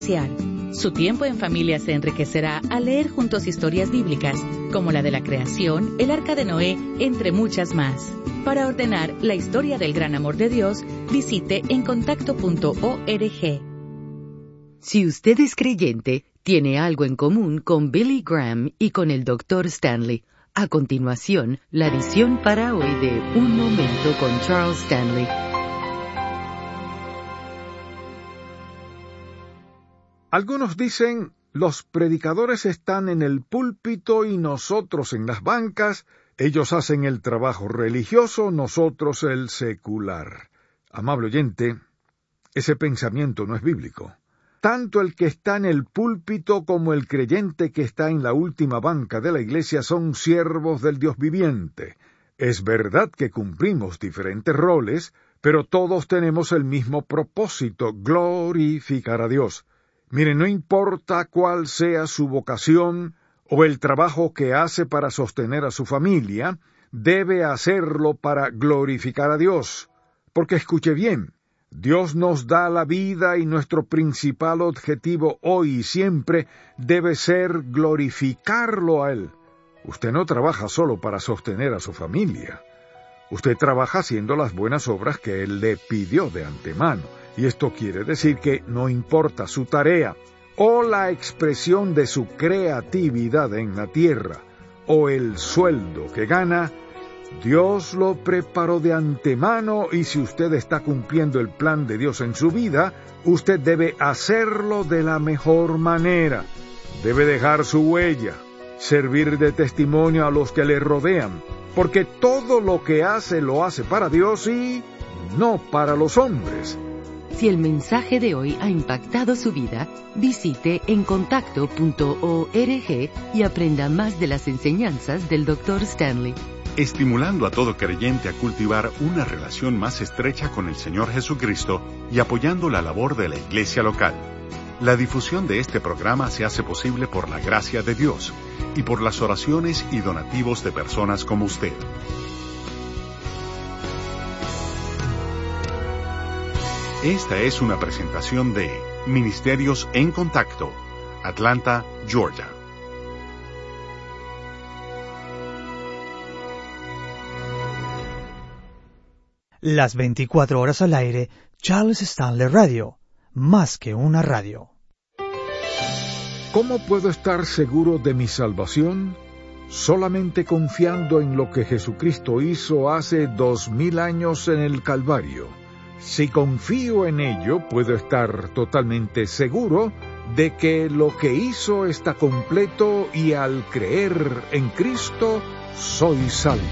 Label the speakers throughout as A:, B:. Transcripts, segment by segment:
A: Su tiempo en familia se enriquecerá al leer juntos historias bíblicas, como la de la creación, el arca de Noé, entre muchas más. Para ordenar la historia del gran amor de Dios, visite encontacto.org.
B: Si usted es creyente, tiene algo en común con Billy Graham y con el Dr. Stanley. A continuación, la edición para hoy de Un Momento con Charles Stanley.
C: Algunos dicen, los predicadores están en el púlpito y nosotros en las bancas, ellos hacen el trabajo religioso, nosotros el secular. Amable oyente, ese pensamiento no es bíblico. Tanto el que está en el púlpito como el creyente que está en la última banca de la iglesia son siervos del Dios viviente. Es verdad que cumplimos diferentes roles, pero todos tenemos el mismo propósito, glorificar a Dios. Mire, no importa cuál sea su vocación o el trabajo que hace para sostener a su familia, debe hacerlo para glorificar a Dios. Porque escuche bien, Dios nos da la vida y nuestro principal objetivo hoy y siempre debe ser glorificarlo a Él. Usted no trabaja solo para sostener a su familia. Usted trabaja haciendo las buenas obras que Él le pidió de antemano. Y esto quiere decir que no importa su tarea, o la expresión de su creatividad en la tierra, o el sueldo que gana, Dios lo preparó de antemano y si usted está cumpliendo el plan de Dios en su vida, usted debe hacerlo de la mejor manera. Debe dejar su huella, servir de testimonio a los que le rodean, porque todo lo que hace lo hace para Dios y no para los hombres.
B: Si el mensaje de hoy ha impactado su vida, visite encontacto.org y aprenda más de las enseñanzas del Dr. Stanley.
D: Estimulando a todo creyente a cultivar una relación más estrecha con el Señor Jesucristo y apoyando la labor de la iglesia local. La difusión de este programa se hace posible por la gracia de Dios y por las oraciones y donativos de personas como usted. Esta es una presentación de Ministerios en Contacto, Atlanta, Georgia.
E: Las 24 horas al aire, Charles Stanley Radio, más que una radio.
C: ¿Cómo puedo estar seguro de mi salvación? Solamente confiando en lo que Jesucristo hizo hace 2000 años en el Calvario. Si confío en ello, puedo estar totalmente seguro de que lo que hizo está completo y al creer en Cristo, soy salvo.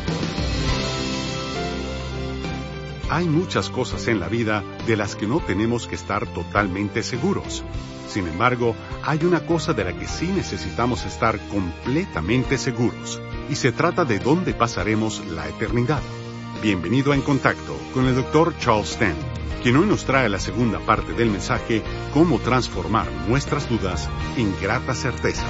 D: Hay muchas cosas en la vida de las que no tenemos que estar totalmente seguros. Sin embargo, hay una cosa de la que sí necesitamos estar completamente seguros, y se trata de dónde pasaremos la eternidad. Bienvenido a En Contacto con el Dr. Charles Stanley, quien hoy nos trae la segunda parte del mensaje, Cómo transformar nuestras dudas en grata certeza.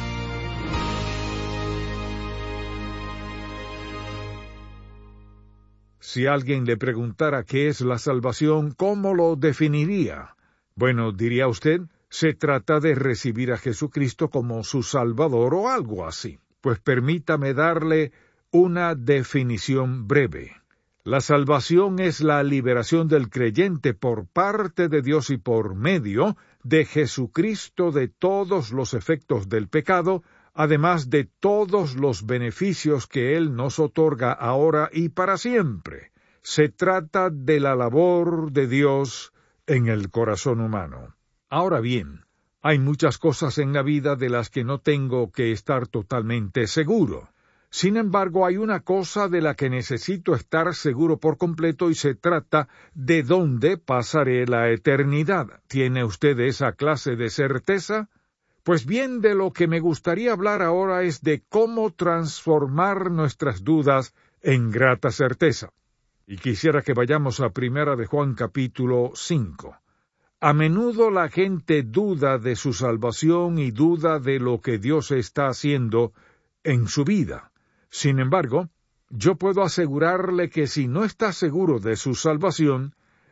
C: Si alguien le preguntara qué es la salvación, ¿cómo lo definiría? Bueno, diría usted, se trata de recibir a Jesucristo como su Salvador o algo así. Pues permítame darle una definición breve. La salvación es la liberación del creyente por parte de Dios y por medio de Jesucristo de todos los efectos del pecado, además de todos los beneficios que Él nos otorga ahora y para siempre. Se trata de la labor de Dios en el corazón humano. Ahora bien, hay muchas cosas en la vida de las que no tengo que estar totalmente seguro. Sin embargo, hay una cosa de la que necesito estar seguro por completo y se trata de dónde pasaré la eternidad. ¿Tiene usted esa clase de certeza? Pues bien, de lo que me gustaría hablar ahora es de cómo transformar nuestras dudas en grata certeza. Y quisiera que vayamos a 1 de Juan capítulo 5. A menudo la gente duda de su salvación y duda de lo que Dios está haciendo en su vida. Sin embargo, yo puedo asegurarle que si no está seguro de su salvación,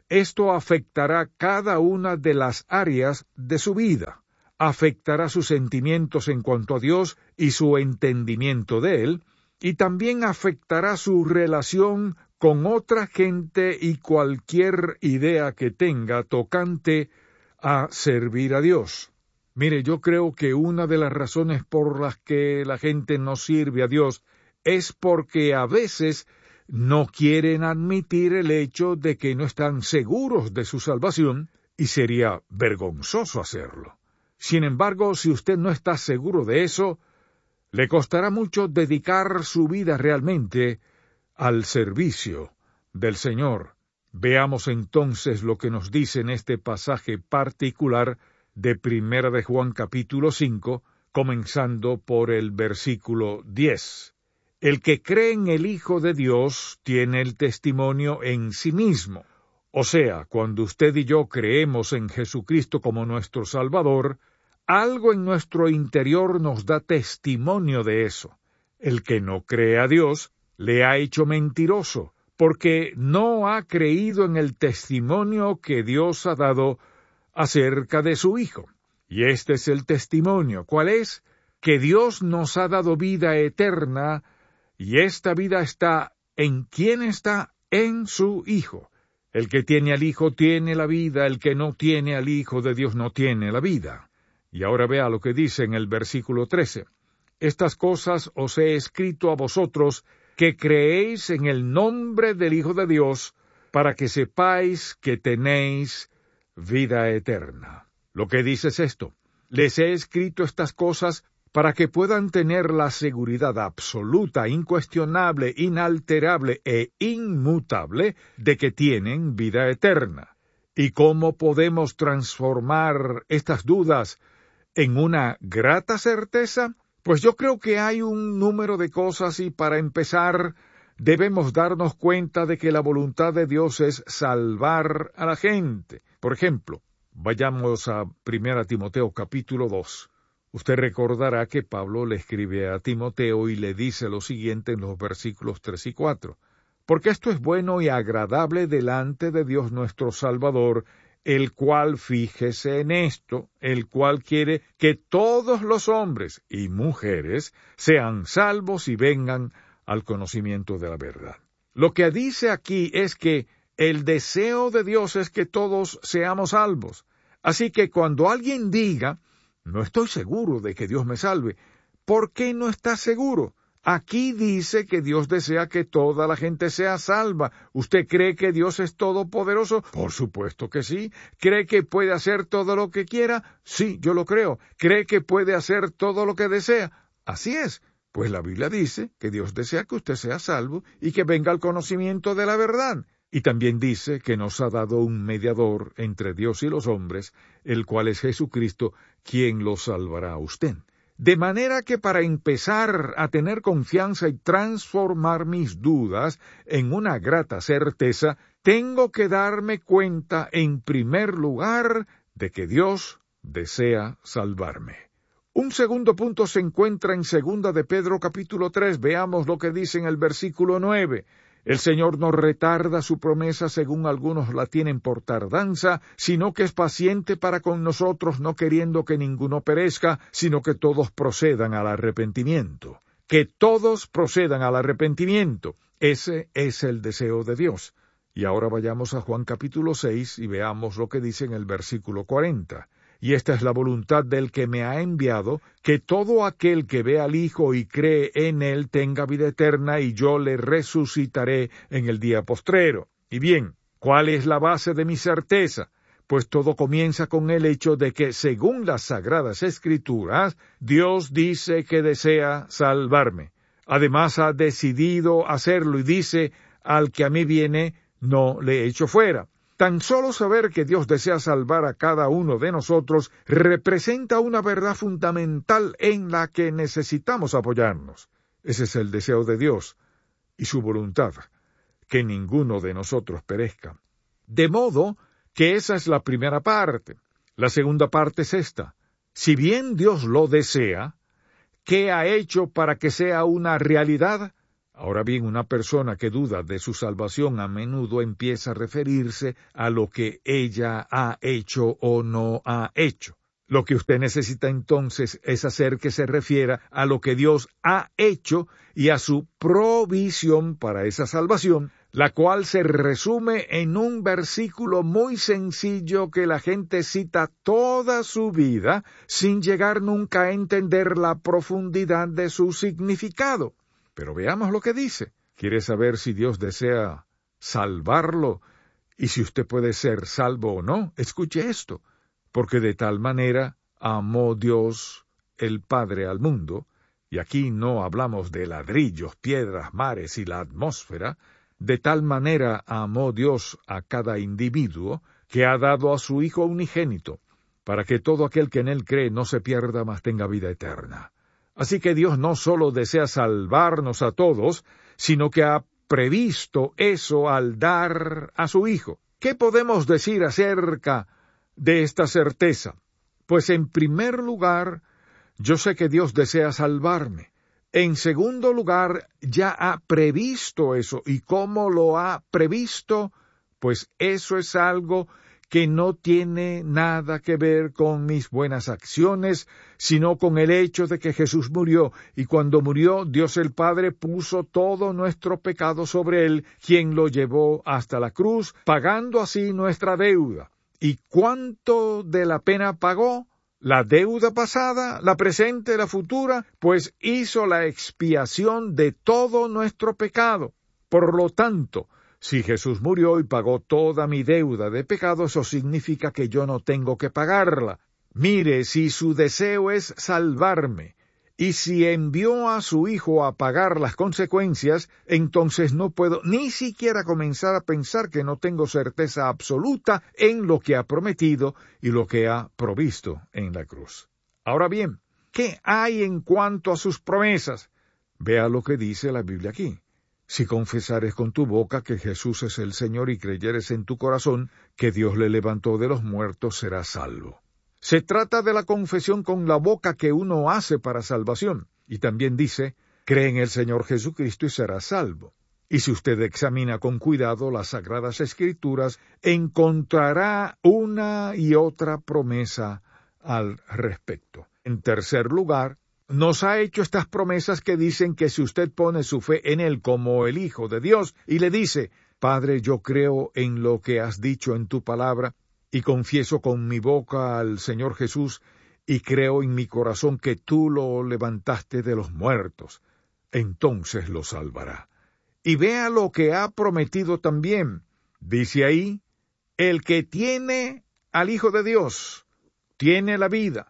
C: Esto afectará cada una de las áreas de su vida. Afectará sus sentimientos en cuanto a Dios y su entendimiento de Él, y también afectará su relación con otra gente y cualquier idea que tenga tocante a servir a Dios. Mire, yo creo que una de las razones por las que la gente no sirve a Dios es porque a veces no quieren admitir el hecho de que no están seguros de su salvación, y sería vergonzoso hacerlo. Sin embargo, si usted no está seguro de eso, le costará mucho dedicar su vida realmente al servicio del Señor. Veamos entonces lo que nos dice en este pasaje particular de 1 de Juan capítulo 5, comenzando por el versículo 10. El que cree en el Hijo de Dios tiene el testimonio en sí mismo. O sea, cuando usted y yo creemos en Jesucristo como nuestro Salvador, algo en nuestro interior nos da testimonio de eso. El que no cree a Dios le ha hecho mentiroso, porque no ha creído en el testimonio que Dios ha dado acerca de su Hijo. Y este es el testimonio. ¿Cuál es? Que Dios nos ha dado vida eterna, y esta vida está ¿en quién está? En su Hijo. El que tiene al Hijo tiene la vida, el que no tiene al Hijo de Dios no tiene la vida. Y ahora vea lo que dice en el versículo 13. Estas cosas os he escrito a vosotros que creéis en el nombre del Hijo de Dios, para que sepáis que tenéis vida eterna. Lo que dice es esto: les he escrito estas cosas para que puedan tener la seguridad absoluta, incuestionable, inalterable e inmutable de que tienen vida eterna. ¿Y cómo podemos transformar estas dudas en una grata certeza? Pues yo creo que hay un número de cosas, y para empezar debemos darnos cuenta de que la voluntad de Dios es salvar a la gente. Por ejemplo, vayamos a 1 Timoteo capítulo 2. Usted recordará que Pablo le escribe a Timoteo y le dice lo siguiente en los versículos 3 y 4. Porque esto es bueno y agradable delante de Dios nuestro Salvador, el cual, fíjese en esto, el cual quiere que todos los hombres y mujeres sean salvos y vengan al conocimiento de la verdad. Lo que dice aquí es que el deseo de Dios es que todos seamos salvos. Así que cuando alguien diga, no estoy seguro de que Dios me salve, ¿por qué no está seguro? Aquí dice que Dios desea que toda la gente sea salva. ¿Usted cree que Dios es todopoderoso? Por supuesto que sí. ¿Cree que puede hacer todo lo que quiera? Sí, yo lo creo. ¿Cree que puede hacer todo lo que desea? Así es. Pues la Biblia dice que Dios desea que usted sea salvo y que venga al conocimiento de la verdad. Y también dice que nos ha dado un mediador entre Dios y los hombres, el cual es Jesucristo, quien lo salvará a usted. De manera que para empezar a tener confianza y transformar mis dudas en una grata certeza, tengo que darme cuenta, en primer lugar, de que Dios desea salvarme. Un segundo punto se encuentra en 2 de Pedro capítulo 3. Veamos lo que dice en el versículo 9. El Señor no retarda su promesa, según algunos la tienen por tardanza, sino que es paciente para con nosotros, no queriendo que ninguno perezca, sino que todos procedan al arrepentimiento. Que todos procedan al arrepentimiento. Ese es el deseo de Dios. Y ahora vayamos a Juan capítulo 6 y veamos lo que dice en el versículo 40. Y esta es la voluntad del que me ha enviado, que todo aquel que ve al Hijo y cree en él tenga vida eterna, y yo le resucitaré en el día postrero. Y bien, ¿cuál es la base de mi certeza? Pues todo comienza con el hecho de que, según las Sagradas Escrituras, Dios dice que desea salvarme. Además ha decidido hacerlo y dice, al que a mí viene, no le echo fuera. Tan solo saber que Dios desea salvar a cada uno de nosotros representa una verdad fundamental en la que necesitamos apoyarnos. Ese es el deseo de Dios y su voluntad, que ninguno de nosotros perezca. De modo que esa es la primera parte. La segunda parte es esta. Si bien Dios lo desea, ¿qué ha hecho para que sea una realidad? Ahora bien, una persona que duda de su salvación a menudo empieza a referirse a lo que ella ha hecho o no ha hecho. Lo que usted necesita entonces es hacer que se refiera a lo que Dios ha hecho y a su provisión para esa salvación, la cual se resume en un versículo muy sencillo que la gente cita toda su vida sin llegar nunca a entender la profundidad de su significado. Pero veamos lo que dice. ¿Quiere saber si Dios desea salvarlo y si usted puede ser salvo o no? Escuche esto. Porque de tal manera amó Dios el Padre al mundo, y aquí no hablamos de ladrillos, piedras, mares y la atmósfera, de tal manera amó Dios a cada individuo, que ha dado a su Hijo unigénito, para que todo aquel que en él cree no se pierda, mas tenga vida eterna. Así que Dios no solo desea salvarnos a todos, sino que ha previsto eso al dar a su Hijo. ¿Qué podemos decir acerca de esta certeza? Pues en primer lugar, yo sé que Dios desea salvarme. En segundo lugar, ya ha previsto eso. ¿Y cómo lo ha previsto? Pues eso es algo que no tiene nada que ver con mis buenas acciones, sino con el hecho de que Jesús murió, y cuando murió, Dios el Padre puso todo nuestro pecado sobre él, quien lo llevó hasta la cruz, pagando así nuestra deuda. ¿Y cuánto de la pena pagó? ¿La deuda pasada, la presente, la futura? Pues hizo la expiación de todo nuestro pecado. Por lo tanto, si Jesús murió y pagó toda mi deuda de pecado, eso significa que yo no tengo que pagarla. Mire, si su deseo es salvarme, y si envió a su Hijo a pagar las consecuencias, entonces no puedo ni siquiera comenzar a pensar que no tengo certeza absoluta en lo que ha prometido y lo que ha provisto en la cruz. Ahora bien, ¿qué hay en cuanto a sus promesas? Vea lo que dice la Biblia aquí. Si confesares con tu boca que Jesús es el Señor y creyeres en tu corazón que Dios le levantó de los muertos, serás salvo. Se trata de la confesión con la boca que uno hace para salvación. Y también dice, cree en el Señor Jesucristo y serás salvo. Y si usted examina con cuidado las Sagradas Escrituras, encontrará una y otra promesa al respecto. En tercer lugar, nos ha hecho estas promesas que dicen que si usted pone su fe en Él como el Hijo de Dios y le dice, Padre, yo creo en lo que has dicho en tu palabra y confieso con mi boca al Señor Jesús y creo en mi corazón que tú lo levantaste de los muertos, entonces lo salvará. Y vea lo que ha prometido también. Dice ahí, el que tiene al Hijo de Dios, tiene la vida.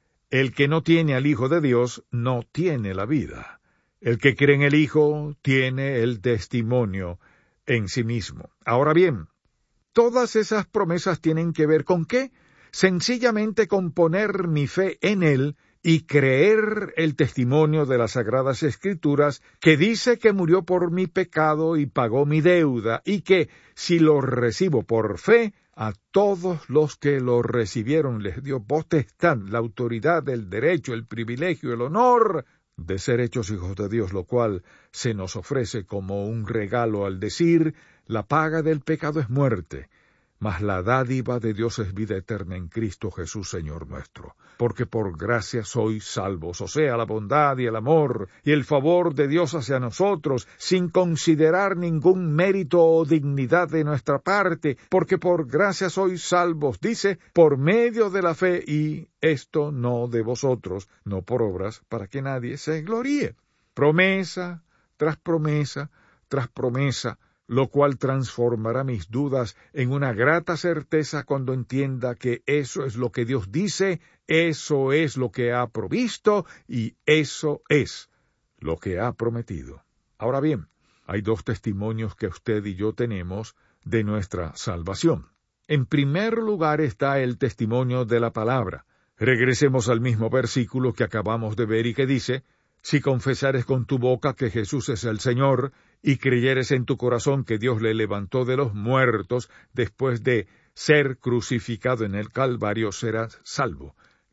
C: El que no tiene al Hijo de Dios, no tiene la vida. El que cree en el Hijo, tiene el testimonio en sí mismo. Ahora bien, todas esas promesas tienen que ver ¿con qué? Sencillamente con poner mi fe en Él y creer el testimonio de las Sagradas Escrituras que dice que murió por mi pecado y pagó mi deuda y que, si lo recibo por fe, a todos los que lo recibieron les dio potestad, la autoridad, el derecho, el privilegio, el honor de ser hechos hijos de Dios, lo cual se nos ofrece como un regalo al decir, la paga del pecado es muerte, mas la dádiva de Dios es vida eterna en Cristo Jesús, Señor nuestro. Porque por gracia sois salvos, o sea, la bondad y el amor y el favor de Dios hacia nosotros, sin considerar ningún mérito o dignidad de nuestra parte, porque por gracia sois salvos, dice, por medio de la fe, y esto no de vosotros, no por obras, para que nadie se gloríe. Promesa tras promesa tras promesa, lo cual transformará mis dudas en una grata certeza cuando entienda que eso es lo que Dios dice, eso es lo que ha provisto y eso es lo que ha prometido. Ahora bien, hay dos testimonios que usted y yo tenemos de nuestra salvación. En primer lugar está el testimonio de la palabra. Regresemos al mismo versículo que acabamos de ver y que dice, si confesares con tu boca que Jesús es el Señor, y creyeres en tu corazón que Dios le levantó de los muertos después de ser crucificado en el Calvario, serás salvo.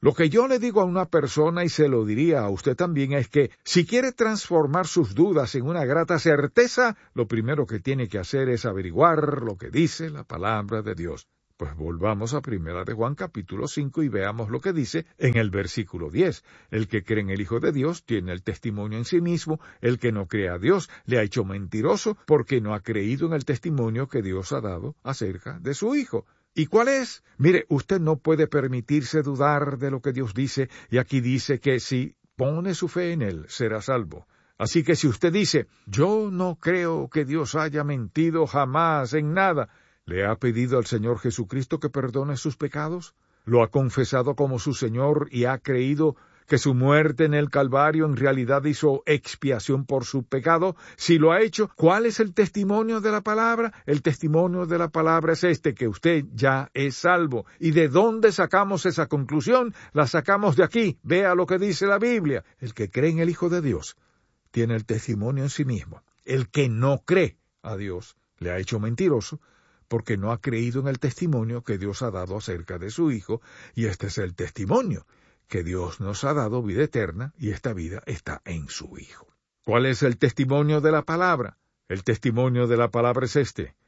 C: Lo que yo le digo a una persona, y se lo diría a usted también, es que si quiere transformar sus dudas en una grata certeza, lo primero que tiene que hacer es averiguar lo que dice la palabra de Dios. Pues volvamos a 1 de Juan capítulo 5 y veamos lo que dice en el versículo 10. El que cree en el Hijo de Dios tiene el testimonio en sí mismo. El que no cree a Dios le ha hecho mentiroso porque no ha creído en el testimonio que Dios ha dado acerca de su Hijo. ¿Y cuál es? Mire, usted no puede permitirse dudar de lo que Dios dice, y aquí dice que si pone su fe en Él, será salvo. Así que si usted dice, yo no creo que Dios haya mentido jamás en nada, ¿le ha pedido al Señor Jesucristo que perdone sus pecados? ¿Lo ha confesado como su Señor y ha creído que su muerte en el Calvario en realidad hizo expiación por su pecado? Si lo ha hecho, ¿cuál es el testimonio de la palabra? El testimonio de la palabra es que usted ya es salvo. ¿Y de dónde sacamos esa conclusión? La sacamos de aquí. Vea lo que dice la Biblia. El que cree en el Hijo de Dios tiene el testimonio en sí mismo. El que no cree a Dios le ha hecho mentiroso, porque no ha creído en el testimonio que Dios ha dado acerca de su Hijo, y este es el testimonio, que Dios nos ha dado vida eterna, y esta vida está en su Hijo. ¿Cuál es el testimonio de la palabra? El testimonio de la palabra es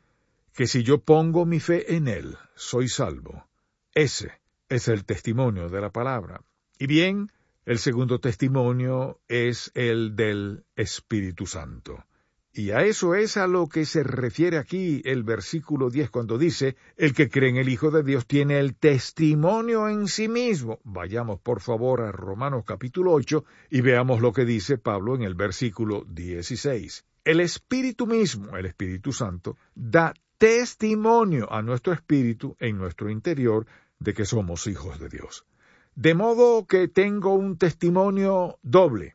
C: que si yo pongo mi fe en Él, soy salvo. Ese es el testimonio de la palabra. Y bien, el segundo testimonio es el del Espíritu Santo. Y a eso es a lo que se refiere aquí el versículo 10 cuando dice, el que cree en el Hijo de Dios tiene el testimonio en sí mismo. Vayamos por favor a Romanos capítulo 8 y veamos lo que dice Pablo en el versículo 16. El Espíritu mismo, el Espíritu Santo, da testimonio a nuestro espíritu en nuestro interior de que somos hijos de Dios. De modo que tengo un testimonio doble.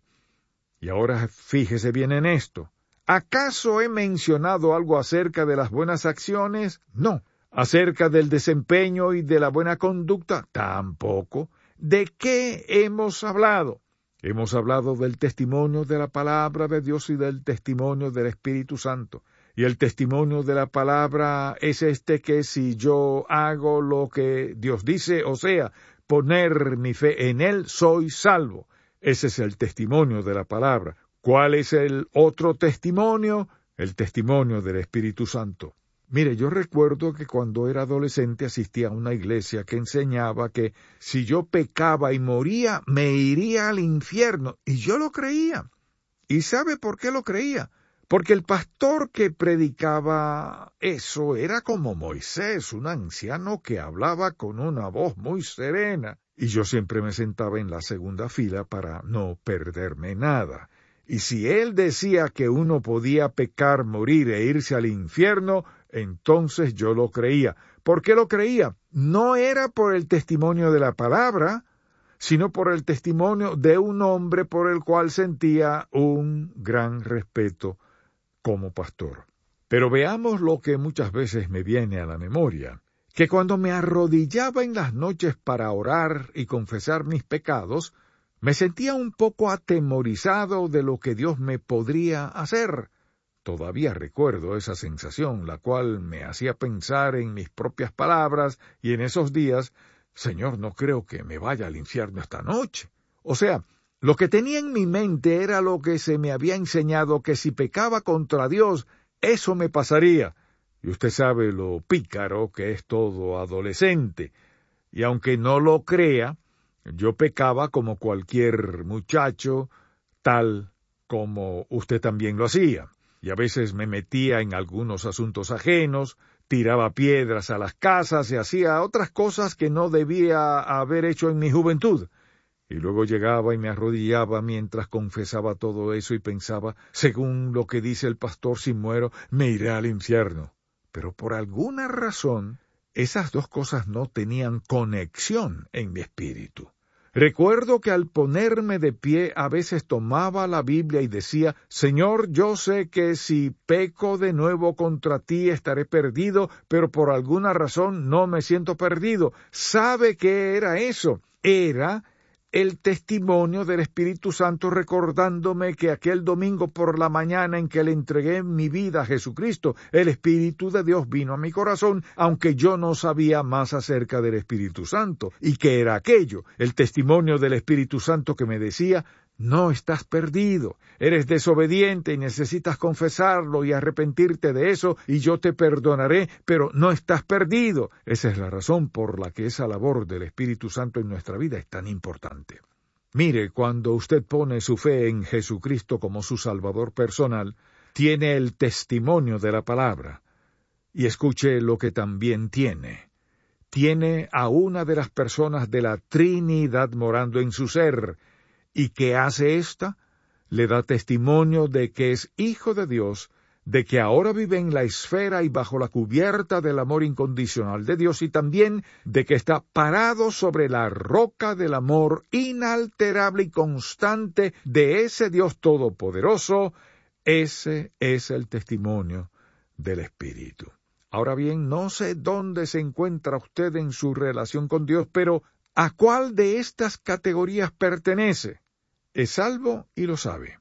C: Y ahora fíjese bien en esto. ¿Acaso he mencionado algo acerca de las buenas acciones? No. ¿Acerca del desempeño y de la buena conducta? Tampoco. ¿De qué hemos hablado? Hemos hablado del testimonio de la palabra de Dios y del testimonio del Espíritu Santo. Y el testimonio de la palabra es que si yo hago lo que Dios dice, o sea, poner mi fe en Él, soy salvo. Ese es el testimonio de la palabra. ¿Cuál es el otro testimonio? El testimonio del Espíritu Santo. Mire, yo recuerdo que cuando era adolescente asistía a una iglesia que enseñaba que si yo pecaba y moría, me iría al infierno. Y yo lo creía. ¿Y sabe por qué lo creía? Porque el pastor que predicaba eso era como Moisés, un anciano que hablaba con una voz muy serena. Y yo siempre me sentaba en la segunda fila para no perderme nada. Y si él decía que uno podía pecar, morir e irse al infierno, entonces yo lo creía. ¿Por qué lo creía? No era por el testimonio de la palabra, sino por el testimonio de un hombre por el cual sentía un gran respeto como pastor. Pero veamos lo que muchas veces me viene a la memoria, que cuando me arrodillaba en las noches para orar y confesar mis pecados, me sentía un poco atemorizado de lo que Dios me podría hacer. Todavía recuerdo esa sensación, la cual me hacía pensar en mis propias palabras, y en esos días, Señor, no creo que me vaya al infierno esta noche. O sea, lo que tenía en mi mente era lo que se me había enseñado, que si pecaba contra Dios, eso me pasaría. Y usted sabe lo pícaro que es todo adolescente. Y aunque no lo crea, yo pecaba como cualquier muchacho, tal como usted también lo hacía. Y a veces me metía en algunos asuntos ajenos, tiraba piedras a las casas y hacía otras cosas que no debía haber hecho en mi juventud. Y luego llegaba y me arrodillaba mientras confesaba todo eso y pensaba, según lo que dice el pastor, si muero, me iré al infierno. Pero por alguna razón, esas dos cosas no tenían conexión en mi espíritu. Recuerdo que al ponerme de pie a veces tomaba la Biblia y decía, Señor, yo sé que si peco de nuevo contra ti estaré perdido, pero por alguna razón no me siento perdido. ¿Sabe qué era eso? Era el testimonio del Espíritu Santo recordándome que aquel domingo por la mañana en que le entregué mi vida a Jesucristo, el Espíritu de Dios vino a mi corazón, aunque yo no sabía más acerca del Espíritu Santo. ¿Y qué era aquello? El testimonio del Espíritu Santo que me decía: no estás perdido, eres desobediente y necesitas confesarlo y arrepentirte de eso, y yo te perdonaré, pero no estás perdido. Esa es la razón por la que esa labor del Espíritu Santo en nuestra vida es tan importante. Mire, cuando usted pone su fe en Jesucristo como su Salvador personal, tiene el testimonio de la palabra. Y escuche lo que también tiene. Tiene a una de las personas de la Trinidad morando en su ser. ¿Y qué hace ésta? Le da testimonio de que es hijo de Dios, de que ahora vive en la esfera y bajo la cubierta del amor incondicional de Dios, y también de que está parado sobre la roca del amor inalterable y constante de ese Dios todopoderoso. Ese es el testimonio del Espíritu. Ahora bien, no sé dónde se encuentra usted en su relación con Dios, pero ¿a cuál de estas categorías pertenece? Es salvo y lo sabe.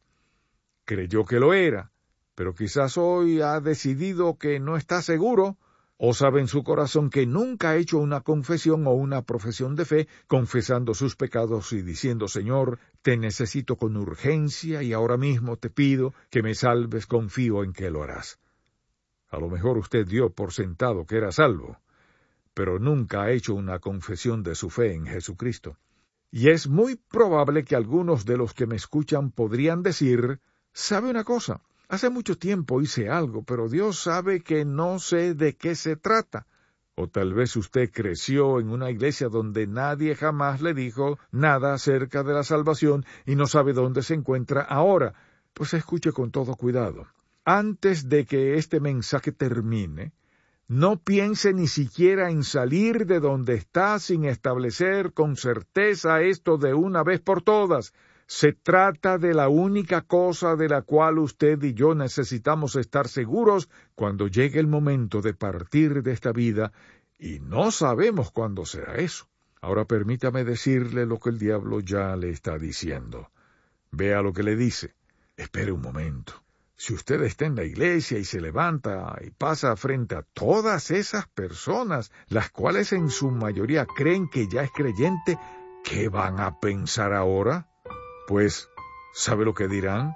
C: Creyó que lo era, pero quizás hoy ha decidido que no está seguro, o sabe en su corazón que nunca ha hecho una confesión o una profesión de fe, confesando sus pecados y diciendo: Señor, te necesito con urgencia y ahora mismo te pido que me salves, confío en que lo harás. A lo mejor usted dio por sentado que era salvo, pero nunca ha hecho una confesión de su fe en Jesucristo. Y es muy probable que algunos de los que me escuchan podrían decir: ¿sabe una cosa? Hace mucho tiempo hice algo, pero Dios sabe que no sé de qué se trata. O tal vez usted creció en una iglesia donde nadie jamás le dijo nada acerca de la salvación y no sabe dónde se encuentra ahora. Pues escuche con todo cuidado. Antes de que este mensaje termine, no piense ni siquiera en salir de donde está sin establecer con certeza esto de una vez por todas. Se trata de la única cosa de la cual usted y yo necesitamos estar seguros cuando llegue el momento de partir de esta vida, y no sabemos cuándo será eso. Ahora permítame decirle lo que el diablo ya le está diciendo. Vea lo que le dice. Espere un momento. Si usted está en la iglesia y se levanta y pasa frente a todas esas personas, las cuales en su mayoría creen que ya es creyente, ¿qué van a pensar ahora? Pues, ¿sabe lo que dirán?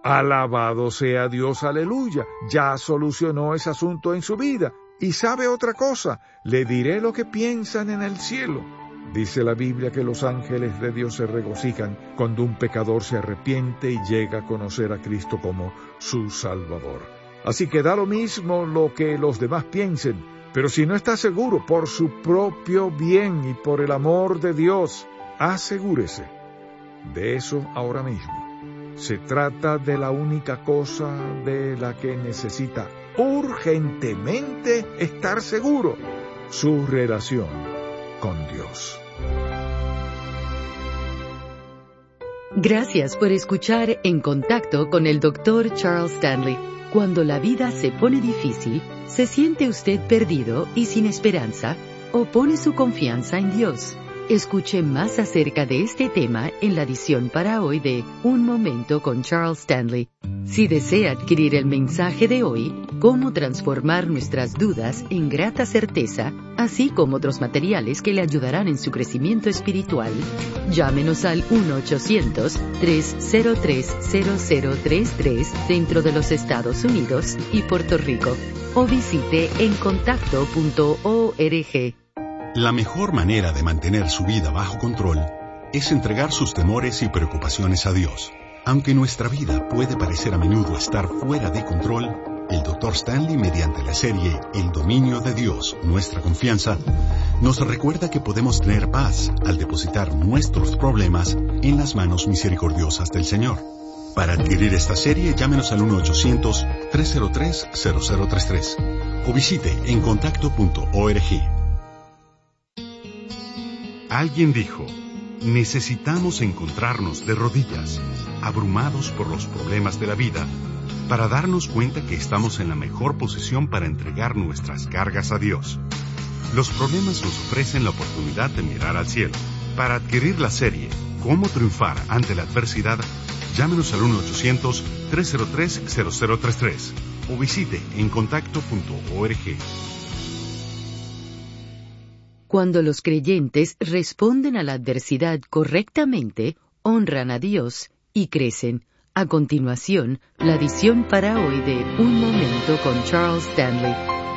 C: Alabado sea Dios, aleluya, ya solucionó ese asunto en su vida. Y sabe otra cosa, le diré lo que piensan en el cielo. Dice la Biblia que los ángeles de Dios se regocijan cuando un pecador se arrepiente y llega a conocer a Cristo como su Salvador. Así que da lo mismo lo que los demás piensen, pero si no está seguro, por su propio bien y por el amor de Dios, asegúrese de eso ahora mismo. Se trata de la única cosa de la que necesita urgentemente estar seguro: su relación con Dios.
B: Gracias por escuchar En Contacto con el Dr. Charles Stanley. Cuando la vida se pone difícil, ¿se siente usted perdido y sin esperanza? ¿O pone su confianza en Dios? Escuche más acerca de este tema en la edición para hoy de Un Momento con Charles Stanley. Si desea adquirir el mensaje de hoy, Cómo transformar nuestras dudas en grata certeza, así como otros materiales que le ayudarán en su crecimiento espiritual, llámenos al 1-800-303-0033 dentro de los Estados Unidos y Puerto Rico, o visite encontacto.org.
D: La mejor manera de mantener su vida bajo control es entregar sus temores y preocupaciones a Dios. Aunque nuestra vida puede parecer a menudo estar fuera de control, el Dr. Stanley, mediante la serie El dominio de Dios, nuestra confianza, nos recuerda que podemos tener paz al depositar nuestros problemas en las manos misericordiosas del Señor. Para adquirir esta serie, llámenos al 1-800-303-0033 o visite encontacto.org. Alguien dijo: necesitamos encontrarnos de rodillas, abrumados por los problemas de la vida, para darnos cuenta que estamos en la mejor posición para entregar nuestras cargas a Dios. Los problemas nos ofrecen la oportunidad de mirar al cielo. Para adquirir la serie cómo triunfar ante la adversidad, llámenos al 1-800-303-0033 o visite encontacto.org.
B: Cuando los creyentes responden a la adversidad correctamente, honran a Dios y crecen. A continuación, la edición para hoy de Un Momento con Charles Stanley.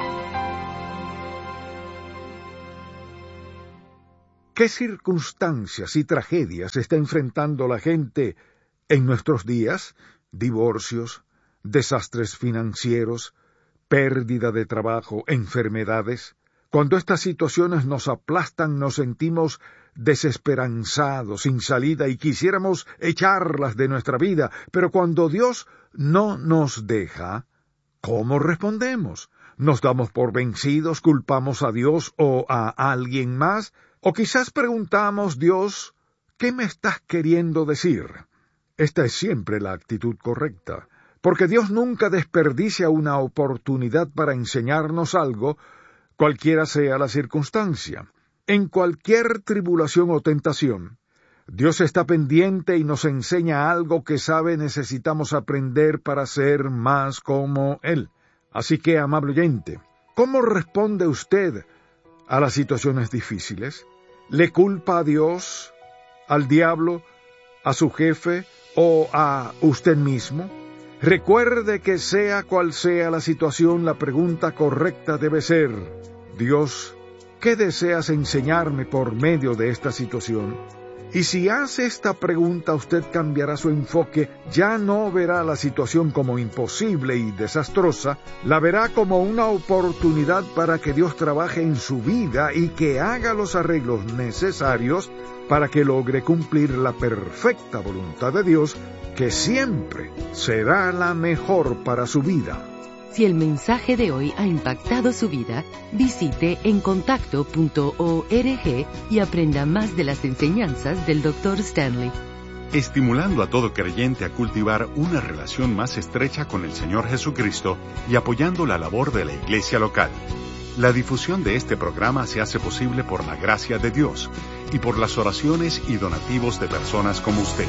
C: ¿Qué circunstancias y tragedias está enfrentando la gente en nuestros días? Divorcios, desastres financieros, pérdida de trabajo, enfermedades. Cuando estas situaciones nos aplastan, nos sentimos desesperanzados, sin salida, y quisiéramos echarlas de nuestra vida. Pero cuando Dios no nos deja, ¿cómo respondemos? ¿Nos damos por vencidos, culpamos a Dios o a alguien más? O quizás preguntamos, Dios, ¿qué me estás queriendo decir? Esta es siempre la actitud correcta, porque Dios nunca desperdicia una oportunidad para enseñarnos algo, cualquiera sea la circunstancia. En cualquier tribulación o tentación, Dios está pendiente y nos enseña algo que sabe necesitamos aprender para ser más como Él. Así que, amable oyente, ¿cómo responde usted a las situaciones difíciles? ¿Le culpa a Dios, al diablo, a su jefe o a usted mismo? Recuerde que sea cual sea la situación, la pregunta correcta debe ser: Dios, ¿qué deseas enseñarme por medio de esta situación? Y si hace esta pregunta, usted cambiará su enfoque. Ya no verá la situación como imposible y desastrosa, la verá como una oportunidad para que Dios trabaje en su vida y que haga los arreglos necesarios para que logre cumplir la perfecta voluntad de Dios, que siempre será la mejor para su vida.
B: Si el mensaje de hoy ha impactado su vida, visite encontacto.org y aprenda más de las enseñanzas del Dr. Stanley.
D: Estimulando a todo creyente a cultivar una relación más estrecha con el Señor Jesucristo y apoyando la labor de la iglesia local. La difusión de este programa se hace posible por la gracia de Dios y por las oraciones y donativos de personas como usted.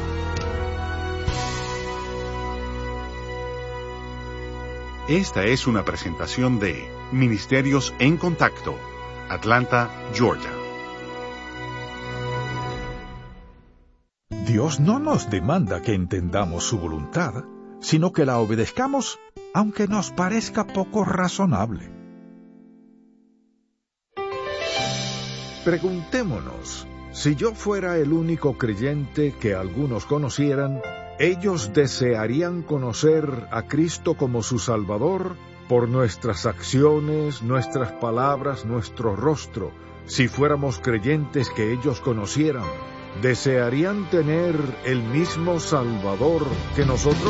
D: Esta es una presentación de Ministerios en Contacto, Atlanta, Georgia.
C: Dios no nos demanda que entendamos su voluntad, sino que la obedezcamos, aunque nos parezca poco razonable. Preguntémonos, si yo fuera el único creyente que algunos conocieran, ¿ellos desearían conocer a Cristo como su Salvador por nuestras acciones, nuestras palabras, nuestro rostro? Si fuéramos creyentes que ellos conocieran, ¿desearían tener el mismo Salvador que nosotros?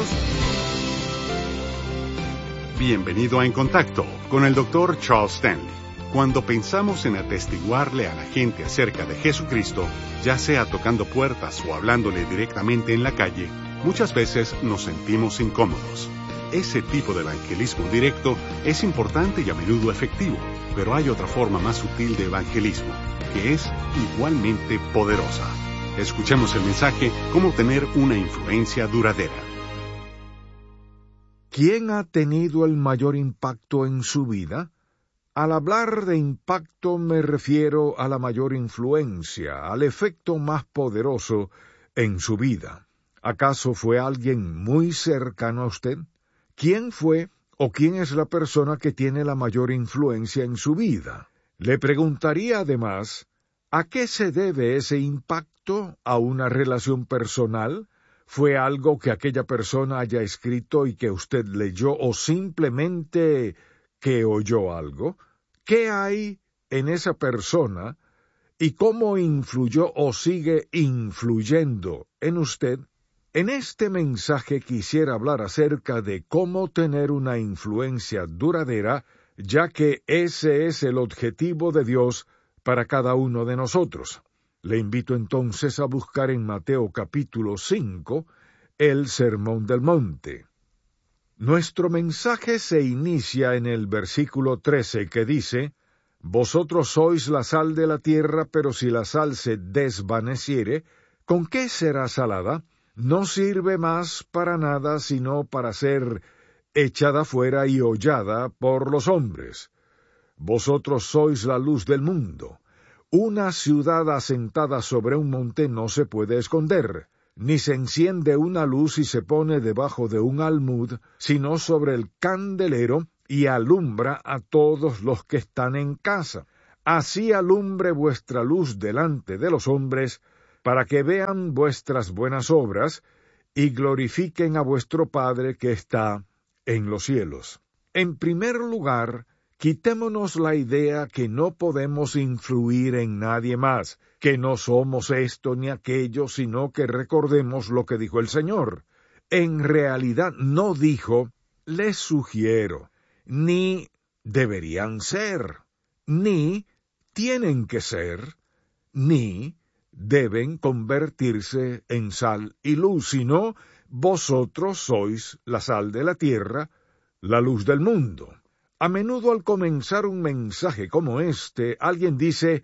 D: Bienvenido a En Contacto con el Dr. Charles Stanley. Cuando pensamos en atestiguarle a la gente acerca de Jesucristo, ya sea tocando puertas o hablándole directamente en la calle, muchas veces nos sentimos incómodos. Ese tipo de evangelismo directo es importante y a menudo efectivo, pero hay otra forma más sutil de evangelismo, que es igualmente poderosa. Escuchemos el mensaje Cómo tener una influencia duradera.
C: ¿Quién ha tenido el mayor impacto en su vida? Al hablar de impacto me refiero a la mayor influencia, al efecto más poderoso en su vida. ¿Acaso fue alguien muy cercano a usted? ¿Quién fue o quién es la persona que tiene la mayor influencia en su vida? Le preguntaría además, ¿a qué se debe ese impacto? ¿A una relación personal? ¿Fue algo que aquella persona haya escrito y que usted leyó o simplemente que oyó algo? ¿Qué hay en esa persona y cómo influyó o sigue influyendo en usted? En este mensaje quisiera hablar acerca de cómo tener una influencia duradera, ya que ese es el objetivo de Dios para cada uno de nosotros. Le invito entonces a buscar en Mateo capítulo 5 el Sermón del Monte. Nuestro mensaje se inicia en el versículo 13, que dice: «Vosotros sois la sal de la tierra, pero si la sal se desvaneciere, ¿Con qué será salada? No sirve más para nada sino para ser echada fuera y hollada por los hombres. Vosotros sois la luz del mundo. Una ciudad asentada sobre un monte no se puede esconder, ni se enciende una luz y se pone debajo de un almud, sino sobre el candelero, y alumbra a todos los que están en casa. Así alumbre vuestra luz delante de los hombres, para que vean vuestras buenas obras, y glorifiquen a vuestro Padre que está en los cielos. En primer lugar, quitémonos la idea que no podemos influir en nadie más, que no somos esto ni aquello, sino que recordemos lo que dijo el Señor. En realidad no dijo, les sugiero, ni deberían ser, ni tienen que ser, ni deben convertirse en sal y luz, sino vosotros sois la sal de la tierra, la luz del mundo. A menudo al comenzar un mensaje como este, alguien dice,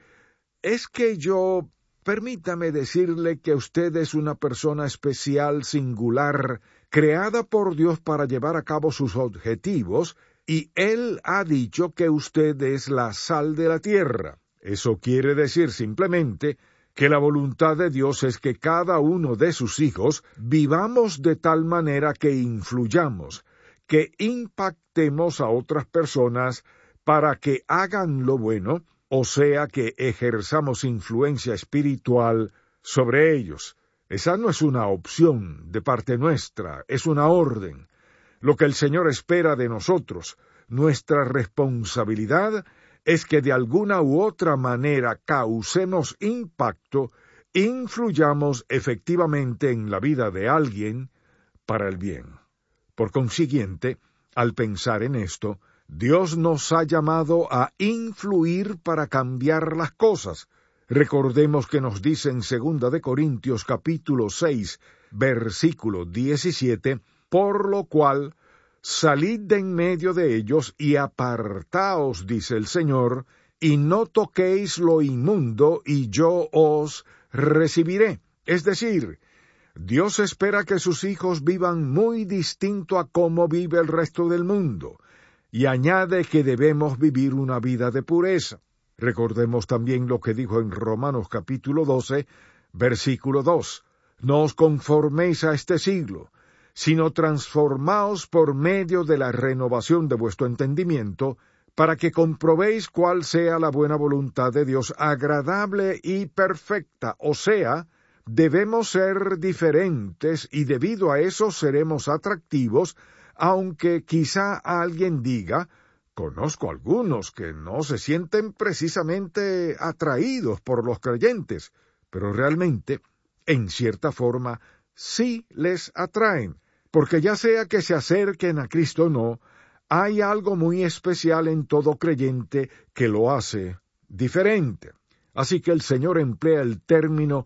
C: permítame decirle que usted es una persona especial, singular, creada por Dios para llevar a cabo sus objetivos, y Él ha dicho que usted es la sal de la tierra. Eso quiere decir simplemente que la voluntad de Dios es que cada uno de sus hijos vivamos de tal manera que influyamos, que impactemos a otras personas para que hagan lo bueno, o sea que ejerzamos influencia espiritual sobre ellos. Esa no es una opción de parte nuestra, es una orden. Lo que el Señor espera de nosotros, nuestra responsabilidad, es que de alguna u otra manera causemos impacto, influyamos efectivamente en la vida de alguien para el bien. Por consiguiente, al pensar en esto, Dios nos ha llamado a influir para cambiar las cosas. Recordemos que nos dice en 2 de Corintios capítulo 6, versículo 17, por lo cual, salid de en medio de ellos y apartaos, dice el Señor, y no toquéis lo inmundo, y yo os recibiré. Es decir, Dios espera que sus hijos vivan muy distinto a cómo vive el resto del mundo, y añade que debemos vivir una vida de pureza. Recordemos también lo que dijo en Romanos capítulo 12, versículo 2. No os conforméis a este siglo, sino transformaos por medio de la renovación de vuestro entendimiento, para que comprobéis cuál sea la buena voluntad de Dios, agradable y perfecta. O sea, debemos ser diferentes y debido a eso seremos atractivos, aunque quizá alguien diga, conozco algunos que no se sienten precisamente atraídos por los creyentes, pero realmente, en cierta forma, sí les atraen, porque ya sea que se acerquen a Cristo o no, hay algo muy especial en todo creyente que lo hace diferente. Así que el Señor emplea el término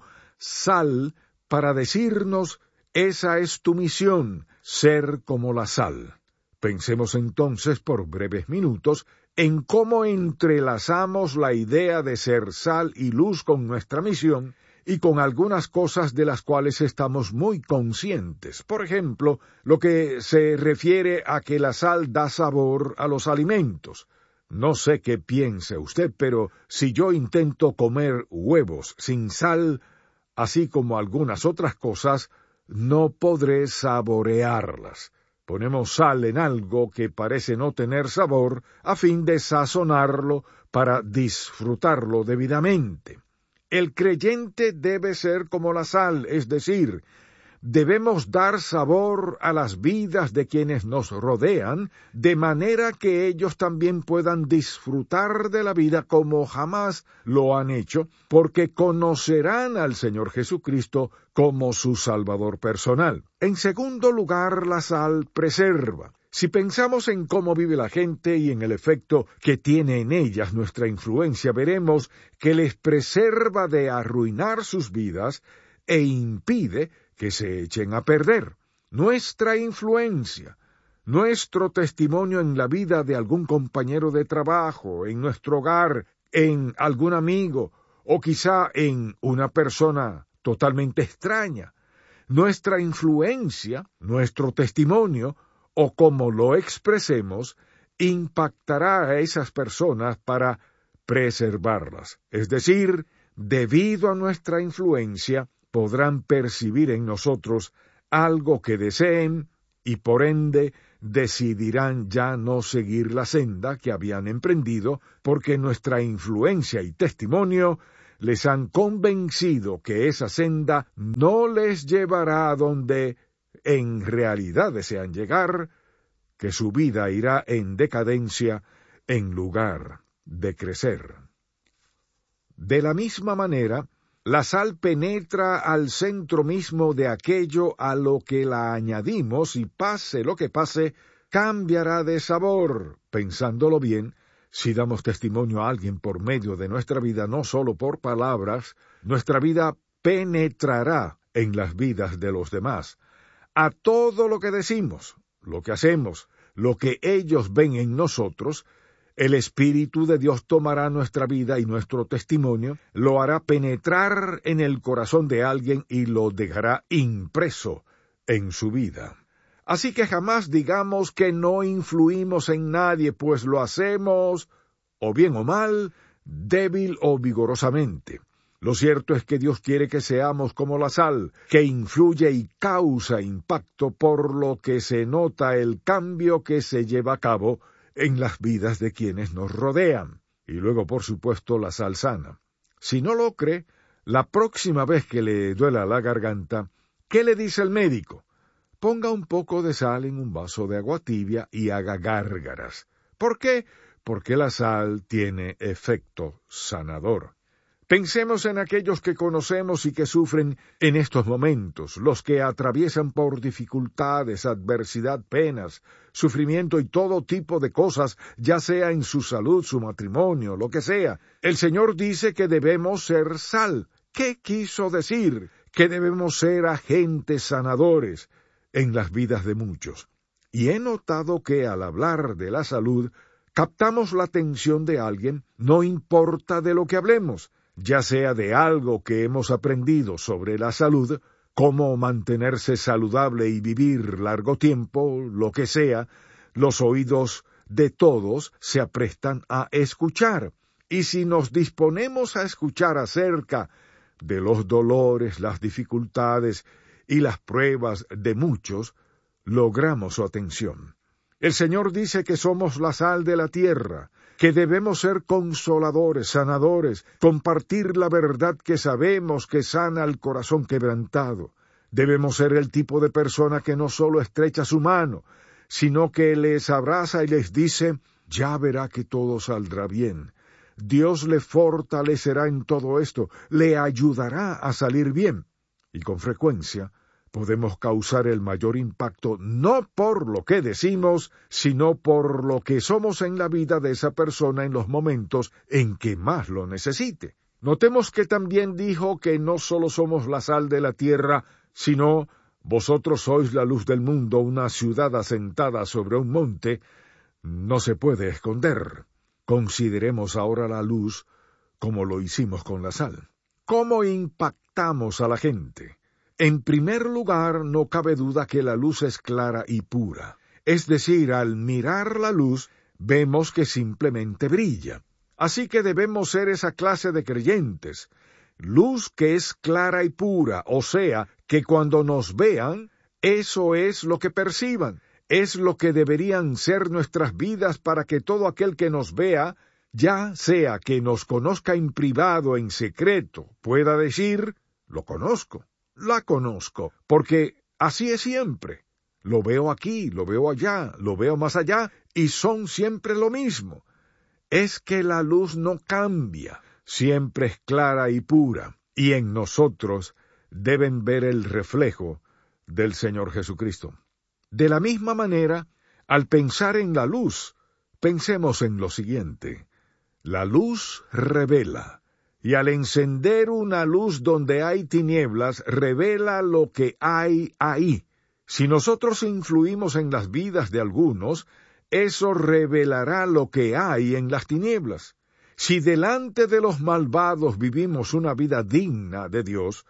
C: sal para decirnos, esa es tu misión, ser como la sal. Pensemos entonces por breves minutos en cómo entrelazamos la idea de ser sal y luz con nuestra misión y con algunas cosas de las cuales estamos muy conscientes. Por ejemplo, lo que se refiere a que la sal da sabor a los alimentos. No sé qué piense usted, pero si yo intento comer huevos sin sal, así como algunas otras cosas, no podré saborearlas. Ponemos sal en algo que parece no tener sabor a fin de sazonarlo para disfrutarlo debidamente. El creyente debe ser como la sal, es decir, debemos dar sabor a las vidas de quienes nos rodean, de manera que ellos también puedan disfrutar de la vida como jamás lo han hecho, porque conocerán al Señor Jesucristo como su Salvador personal. En segundo lugar, la sal preserva. Si pensamos en cómo vive la gente y en el efecto que tiene en ellas nuestra influencia, veremos que les preserva de arruinar sus vidas e impide que se echen a perder. Nuestra influencia, nuestro testimonio en la vida de algún compañero de trabajo, en nuestro hogar, en algún amigo, o quizá en una persona totalmente extraña. Nuestra influencia, nuestro testimonio, o como lo expresemos, impactará a esas personas para preservarlas. Es decir, debido a nuestra influencia, podrán percibir en nosotros algo que deseen y por ende decidirán ya no seguir la senda que habían emprendido, porque nuestra influencia y testimonio les han convencido que esa senda no les llevará a donde en realidad desean llegar, que su vida irá en decadencia en lugar de crecer. De la misma manera, la sal penetra al centro mismo de aquello a lo que la añadimos y pase lo que pase, cambiará de sabor. Pensándolo bien, si damos testimonio a alguien por medio de nuestra vida, no solo por palabras, nuestra vida penetrará en las vidas de los demás. A todo lo que decimos, lo que hacemos, lo que ellos ven en nosotros, el Espíritu de Dios tomará nuestra vida y nuestro testimonio, lo hará penetrar en el corazón de alguien y lo dejará impreso en su vida. Así que jamás digamos que no influimos en nadie, pues lo hacemos, o bien o mal, débil o vigorosamente. Lo cierto es que Dios quiere que seamos como la sal, que influye y causa impacto, por lo que se nota el cambio que se lleva a cabo en las vidas de quienes nos rodean. Y luego, por supuesto, la sal sana. Si no lo cree, la próxima vez que le duela la garganta, ¿qué le dice el médico? Ponga un poco de sal en un vaso de agua tibia y haga gárgaras. ¿Por qué? Porque la sal tiene efecto sanador. Pensemos en aquellos que conocemos y que sufren en estos momentos, los que atraviesan por dificultades, adversidad, penas, sufrimiento y todo tipo de cosas, ya sea en su salud, su matrimonio, lo que sea. El Señor dice que debemos ser sal. ¿Qué quiso decir? Que debemos ser agentes sanadores en las vidas de muchos. Y he notado que al hablar de la salud, captamos la atención de alguien, no importa de lo que hablemos, ya sea de algo que hemos aprendido sobre la salud, cómo mantenerse saludable y vivir largo tiempo, lo que sea, los oídos de todos se aprestan a escuchar. Y si nos disponemos a escuchar acerca de los dolores, las dificultades y las pruebas de muchos, logramos su atención. El Señor dice que somos la sal de la tierra, que debemos ser consoladores, sanadores, compartir la verdad que sabemos que sana el corazón quebrantado. Debemos ser el tipo de persona que no solo estrecha su mano, sino que les abraza y les dice, ya verá que todo saldrá bien. Dios le fortalecerá en todo esto, le ayudará a salir bien. Y con frecuencia podemos causar el mayor impacto no por lo que decimos, sino por lo que somos en la vida de esa persona en los momentos en que más lo necesite. Notemos que también dijo que no solo somos la sal de la tierra, sino vosotros sois la luz del mundo. Una ciudad asentada sobre un monte no se puede esconder. Consideremos ahora la luz como lo hicimos con la sal. ¿Cómo impactamos a la gente? En primer lugar, no cabe duda que la luz es clara y pura. Es decir, al mirar la luz, vemos que simplemente brilla. Así que debemos ser esa clase de creyentes. Luz que es clara y pura, o sea, que cuando nos vean, eso es lo que perciban. Es lo que deberían ser nuestras vidas para que todo aquel que nos vea, ya sea que nos conozca en privado, en secreto, pueda decir, lo conozco. La conozco, porque así es siempre. Lo veo aquí, lo veo allá, lo veo más allá, y son siempre lo mismo. Es que la luz no cambia, siempre es clara y pura, y en nosotros deben ver el reflejo del Señor Jesucristo. De la misma manera, al pensar en la luz, pensemos en lo siguiente. La luz revela. Y al encender una luz donde hay tinieblas, revela lo que hay ahí. Si nosotros influimos en las vidas de algunos, eso revelará lo que hay en las tinieblas. Si delante de los malvados vivimos una vida digna de Dios,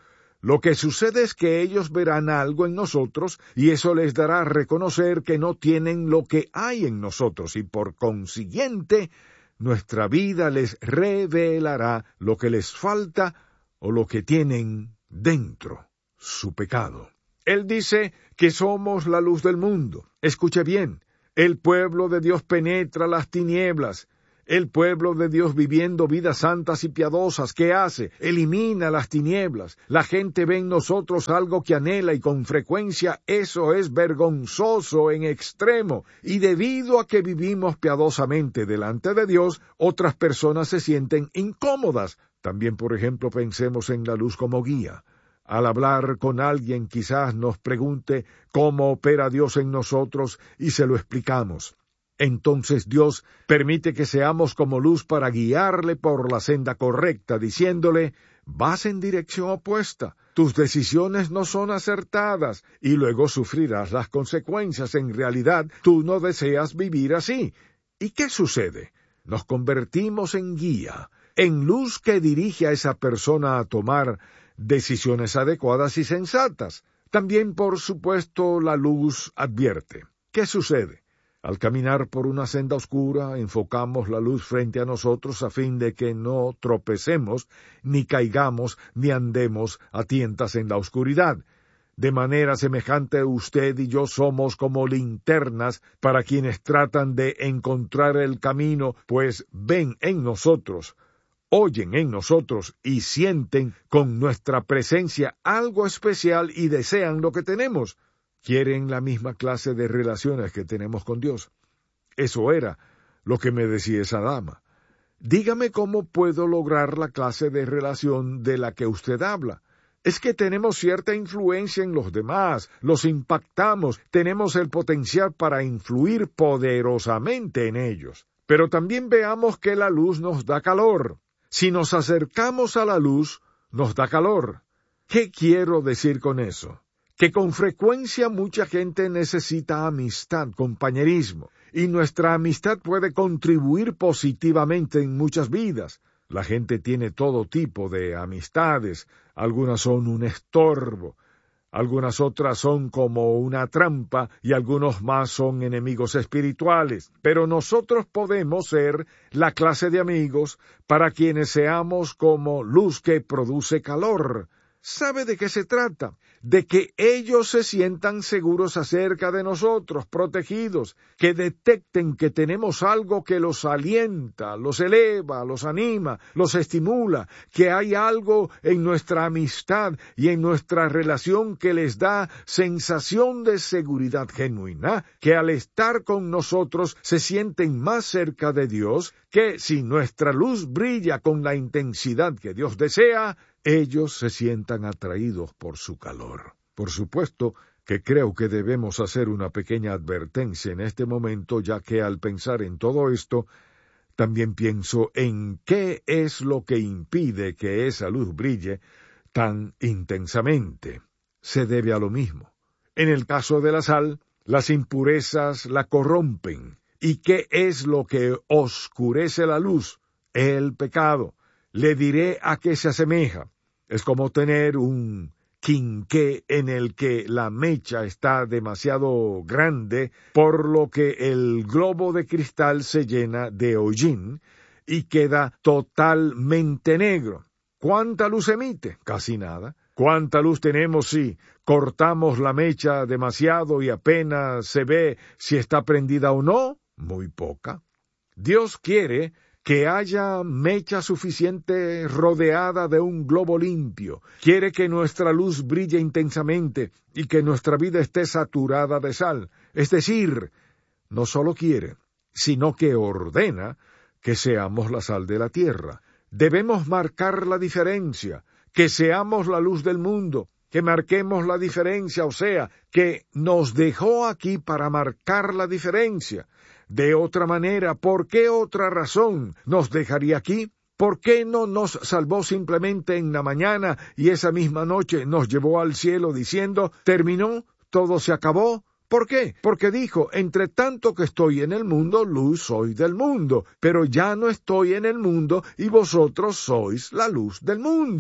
C: Lo que sucede es que ellos verán algo en nosotros y eso les dará a reconocer que no tienen lo que hay en nosotros y por consiguiente nuestra vida les revelará lo que les falta o lo que tienen dentro, su pecado. Él dice que somos la luz del mundo. Escuche bien, el pueblo de Dios penetra las tinieblas. El pueblo de Dios viviendo vidas santas y piadosas, ¿qué hace? Elimina las tinieblas. La gente ve en nosotros algo que anhela y con frecuencia eso es vergonzoso en extremo. Y debido a que vivimos piadosamente delante de Dios, otras personas se sienten incómodas. También, por ejemplo, pensemos en la luz como guía. Al hablar con alguien quizás nos pregunte cómo opera Dios en nosotros y se lo explicamos. Entonces Dios permite que seamos como luz para guiarle por la senda correcta, diciéndole, vas en dirección opuesta, tus decisiones no son acertadas, y luego sufrirás las consecuencias. En realidad, tú no deseas vivir así. ¿Y qué sucede? Nos convertimos en guía, en luz que dirige a esa persona a tomar decisiones adecuadas y sensatas. También, por supuesto, la luz advierte. ¿Qué sucede? Al caminar por una senda oscura, enfocamos la luz frente a nosotros a fin de que no tropecemos, ni caigamos, ni andemos a tientas en la oscuridad. De manera semejante, usted y yo somos como linternas para quienes tratan de encontrar el camino, pues ven en nosotros, oyen en nosotros y sienten con nuestra presencia algo especial y desean lo que tenemos. Quieren la misma clase de relaciones que tenemos con Dios. Eso era lo que me decía esa dama. Dígame cómo puedo lograr la clase de relación de la que usted habla. Es que tenemos cierta influencia en los demás, los impactamos, tenemos el potencial para influir poderosamente en ellos. Pero también veamos que la luz nos da calor. Si nos acercamos a la luz, nos da calor. ¿Qué quiero decir con eso? Que con frecuencia mucha gente necesita amistad, compañerismo, y nuestra amistad puede contribuir positivamente en muchas vidas. La gente tiene todo tipo de amistades, algunas son un estorbo, algunas otras son como una trampa y algunos más son enemigos espirituales. Pero nosotros podemos ser la clase de amigos para quienes seamos como luz que produce calor. ¿Sabe de qué se trata? De que ellos se sientan seguros acerca de nosotros, protegidos, que detecten que tenemos algo que los alienta, los eleva, los anima, los estimula, que hay algo en nuestra amistad y en nuestra relación que les da sensación de seguridad genuina, que al estar con nosotros se sienten más cerca de Dios, que si nuestra luz brilla con la intensidad que Dios desea, ellos se sientan atraídos por su calor. Por supuesto que creo que debemos hacer una pequeña advertencia en este momento, ya que al pensar en todo esto, también pienso en qué es lo que impide que esa luz brille tan intensamente. Se debe a lo mismo. En el caso de la sal, las impurezas la corrompen. ¿Y qué es lo que oscurece la luz? El pecado. Le diré a qué se asemeja. Es como tener un quinqué en el que la mecha está demasiado grande, por lo que el globo de cristal se llena de hollín y queda totalmente negro. ¿Cuánta luz emite? Casi nada. ¿Cuánta luz tenemos si cortamos la mecha demasiado y apenas se ve si está prendida o no? Muy poca. Dios quiere que haya mecha suficiente rodeada de un globo limpio. Quiere que nuestra luz brille intensamente y que nuestra vida esté saturada de sal. Es decir, no solo quiere, sino que ordena que seamos la sal de la tierra. Debemos marcar la diferencia, que seamos la luz del mundo, que marquemos la diferencia, o sea, que nos dejó aquí para marcar la diferencia. De otra manera, ¿por qué otra razón nos dejaría aquí? ¿Por qué no nos salvó simplemente en la mañana y esa misma noche nos llevó al cielo diciendo, terminó, todo se acabó? ¿Por qué? Porque dijo, entre tanto que estoy en el mundo, luz soy del mundo, pero ya no estoy en el mundo y vosotros sois la luz del mundo.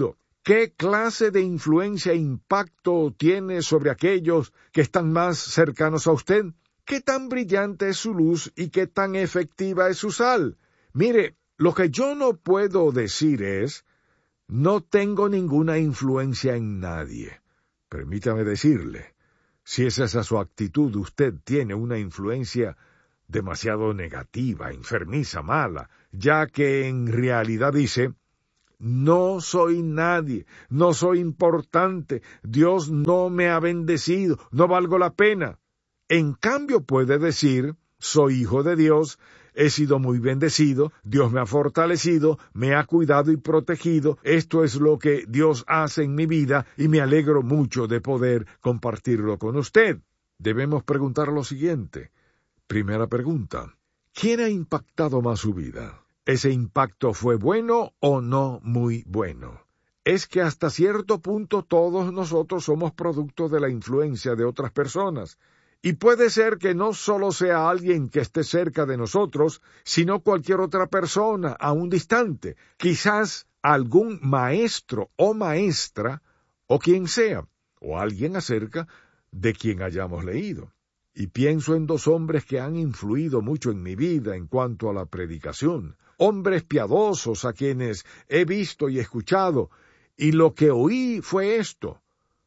C: ¿Qué clase de influencia e impacto tiene sobre aquellos que están más cercanos a usted? ¿Qué tan brillante es su luz y qué tan efectiva es su sal? Mire, lo que yo no puedo decir es, no tengo ninguna influencia en nadie. Permítame decirle, si es esa su actitud, usted tiene una influencia demasiado negativa, enfermiza, mala, ya que en realidad dice, no soy nadie, no soy importante, Dios no me ha bendecido, no valgo la pena. En cambio puede decir, soy hijo de Dios, he sido muy bendecido, Dios me ha fortalecido, me ha cuidado y protegido, esto es lo que Dios hace en mi vida y me alegro mucho de poder compartirlo con usted. Debemos preguntar lo siguiente. Primera pregunta, ¿quién ha impactado más su vida? ¿Ese impacto fue bueno o no muy bueno? Es que hasta cierto punto todos nosotros somos producto de la influencia de otras personas. Y puede ser que no solo sea alguien que esté cerca de nosotros, sino cualquier otra persona, aún distante, quizás algún maestro o maestra, o quien sea, o alguien acerca de quien hayamos leído. Y pienso en dos hombres que han influido mucho en mi vida en cuanto a la predicación, hombres piadosos a quienes he visto y escuchado, y lo que oí fue esto,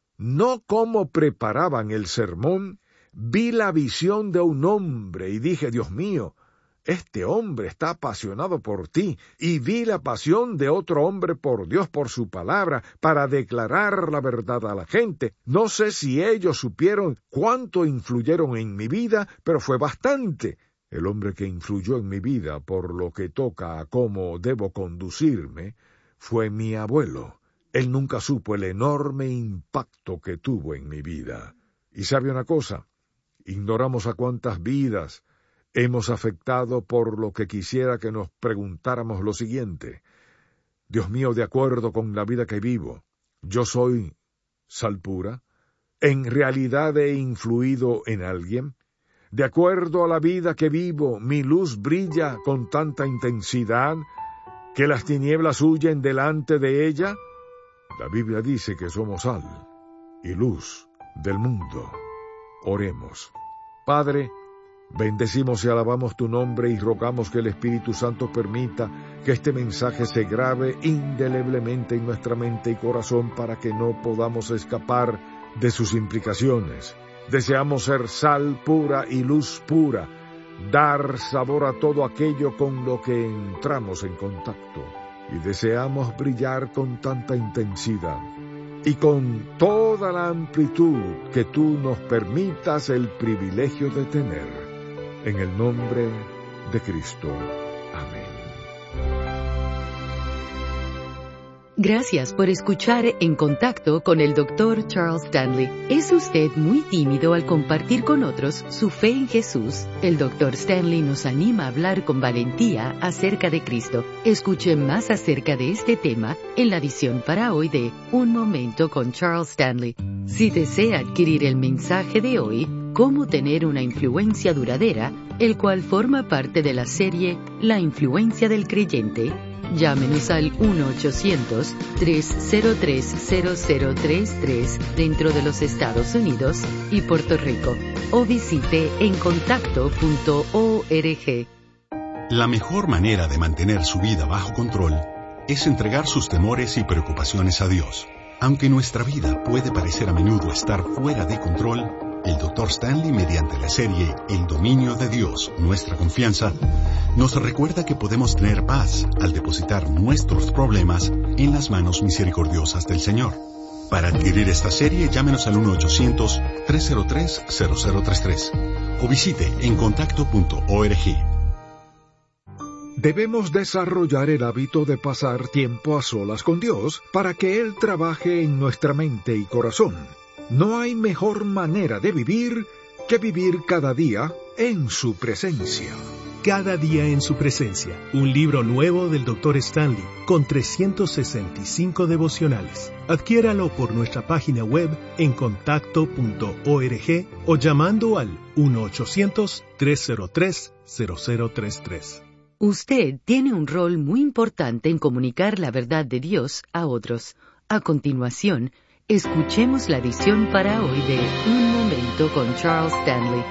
C: no cómo preparaban el sermón. Vi la visión de un hombre y dije, Dios mío, este hombre está apasionado por ti, y vi la pasión de otro hombre por Dios, por su palabra, para declarar la verdad a la gente. No sé si ellos supieron cuánto influyeron en mi vida, pero fue bastante. El hombre que influyó en mi vida por lo que toca a cómo debo conducirme fue mi abuelo. Él nunca supo el enorme impacto que tuvo en mi vida. ¿Y sabe una cosa? Ignoramos a cuántas vidas hemos afectado por lo que quisiera que nos preguntáramos lo siguiente. Dios mío, de acuerdo con la vida que vivo, ¿yo soy sal pura? ¿En realidad he influido en alguien? De acuerdo a la vida que vivo, ¿mi luz brilla con tanta intensidad que las tinieblas huyen delante de ella? La Biblia dice que somos sal y luz del mundo. Oremos. Padre, bendecimos y alabamos tu nombre y rogamos que el Espíritu Santo permita que este mensaje se grabe indeleblemente en nuestra mente y corazón para que no podamos escapar de sus implicaciones. Deseamos ser sal pura y luz pura, dar sabor a todo aquello con lo que entramos en contacto, y deseamos brillar con tanta intensidad y con toda la amplitud que tú nos permitas el privilegio de tener. En el nombre de Cristo. Amén.
B: Gracias por escuchar En Contacto con el Dr. Charles Stanley. ¿Es usted muy tímido al compartir con otros su fe en Jesús? El Dr. Stanley nos anima a hablar con valentía acerca de Cristo. Escuche más acerca de este tema en la edición para hoy de Un Momento con Charles Stanley. Si desea adquirir el mensaje de hoy, Cómo tener una influencia duradera, el cual forma parte de la serie La influencia del creyente, llámenos al 1-800-303-0033 dentro de los Estados Unidos y Puerto Rico, o visite encontacto.org.
D: La mejor manera de mantener su vida bajo control es entregar sus temores y preocupaciones a Dios. Aunque nuestra vida puede parecer a menudo estar fuera de control, el Dr. Stanley, mediante la serie El dominio de Dios, nuestra confianza, nos recuerda que podemos tener paz al depositar nuestros problemas en las manos misericordiosas del Señor. Para adquirir esta serie, llámenos al 1-800-303-0033 o visite encontacto.org.
C: Debemos desarrollar el hábito de pasar tiempo a solas con Dios para que Él trabaje en nuestra mente y corazón. No hay mejor manera de vivir que vivir cada día en su presencia.
F: Cada día en su presencia, un libro nuevo del Dr. Stanley, con 365 devocionales. Adquiéralo por nuestra página web encontacto.org o llamando al 1-800-303-0033.
B: Usted tiene un rol muy importante en comunicar la verdad de Dios a otros. A continuación, escuchemos la edición para hoy de Un Momento con Charles Stanley.